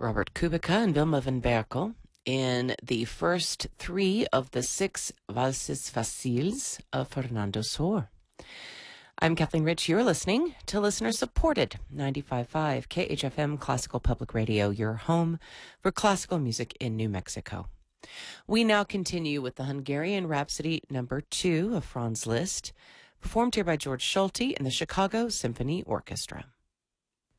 Robert Kubica and Wilma van Berkel in the first three of the 6 Valses Faciles of Fernando Sor. I'm Kathleen Rich. You're listening to listener-supported 95.5 KHFM Classical Public Radio, your home for classical music in New Mexico. We now continue with the Hungarian Rhapsody No. 2 of Franz Liszt, performed here by George Solti and the Chicago Symphony Orchestra.